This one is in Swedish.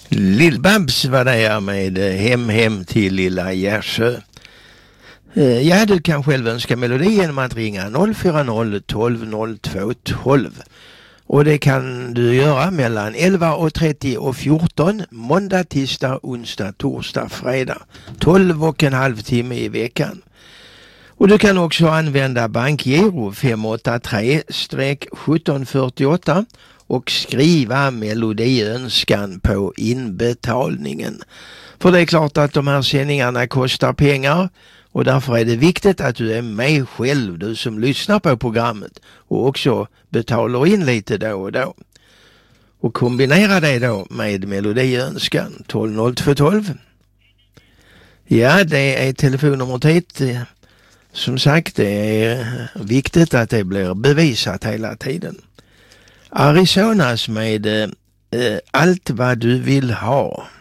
Lill-Babs var där med hem till lilla Gärsö. Ja, du kan själv önska melodi genom att ringa 040 12 02 12. Och det kan du göra mellan 11:30 och 14, måndag, tisdag, onsdag, torsdag, fredag. 12,5 timme i veckan. Och du kan också använda bankgiro 583-1748 och skriva melodiönskan på inbetalningen. För det är klart att de här sändningarna kostar pengar och därför är det viktigt att du är med själv, du som lyssnar på programmet, och också betalar in lite då och då. Och kombinera det då med melodiönskan 12 02 12. Ja, det är telefonnumret hit. Som sagt, det är viktigt att det blir bevisat hela tiden. Arizonas med allt vad du vill ha.